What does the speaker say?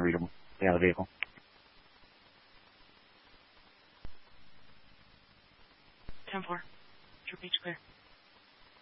unreadable. Stay out of the vehicle. 10-4. True beach clear.